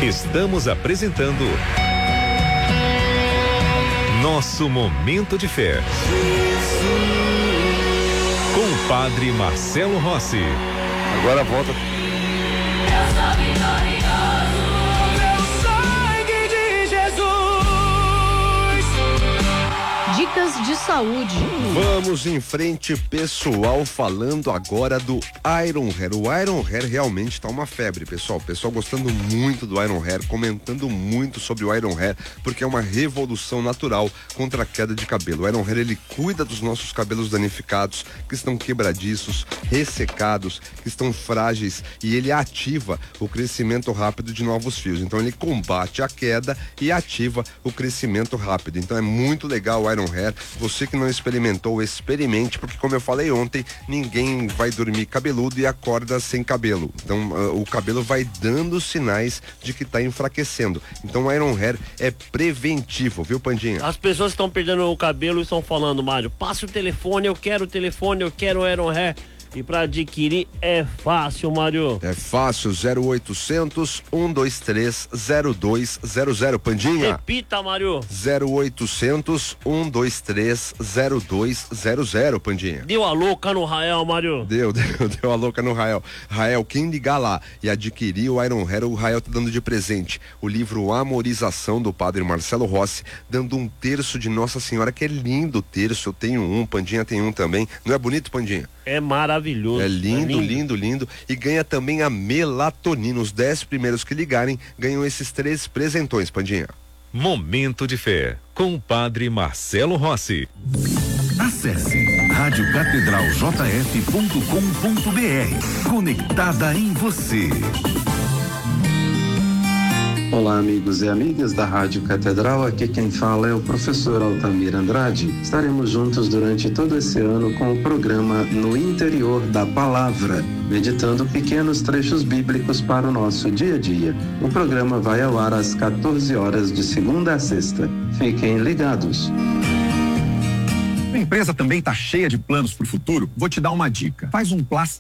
Estamos apresentando Nosso Momento de Fé. Com o Padre Marcelo Rossi. Agora volta. Eu sou vitorioso, meu sangue de Jesus. Dicas de saúde. Vamos em frente, pessoal, falando agora do Iron Hair. O Iron Hair realmente tá uma febre, pessoal. O pessoal gostando muito do Iron Hair, comentando muito sobre o Iron Hair, porque é uma revolução natural contra a queda de cabelo. O Iron Hair, ele cuida dos nossos cabelos danificados, que estão quebradiços, ressecados, que estão frágeis, e ele ativa o crescimento rápido de novos fios. Então ele combate a queda e ativa o crescimento rápido. Então é muito legal o Iron Hair. Você que não experimentou, experimente, porque como eu falei ontem, ninguém vai dormir cabeludo e acorda sem cabelo. Então o cabelo vai dando sinais de que está enfraquecendo. Então o Iron Hair é preventivo, viu, Pandinha? As pessoas estão perdendo o cabelo e estão falando, Mário, passa o telefone, eu quero o telefone, eu quero o Iron Hair. E para adquirir é fácil, Mário. É fácil, 0800 123 0200, Pandinha. Repita, Mário. 0800 123 0200, Pandinha. Deu a louca no Rael, Mário. Deu a louca no Rael. Rael, quem ligar lá e adquirir o Iron Hair, o Rael tá dando de presente o livro Amorização, do Padre Marcelo Rossi, dando um terço de Nossa Senhora, que é lindo o terço. Eu tenho um, Pandinha tem um também. Não é bonito, Pandinha? É maravilhoso. É lindo. E ganha também a melatonina. Os 10 primeiros que ligarem ganham esses 3 presentões, Pandinha. Momento de Fé, com o Padre Marcelo Rossi. Acesse radiocatedraljf.com.br. Conectada em você. Olá, amigos e amigas da Rádio Catedral, aqui quem fala é o professor Altamir Andrade. Estaremos juntos durante todo esse ano com o programa No Interior da Palavra, meditando pequenos trechos bíblicos para o nosso dia a dia. O programa vai ao ar às 14 horas de segunda a sexta. Fiquem ligados. A empresa também está cheia de planos para o futuro? Vou te dar uma dica. Faz um plástico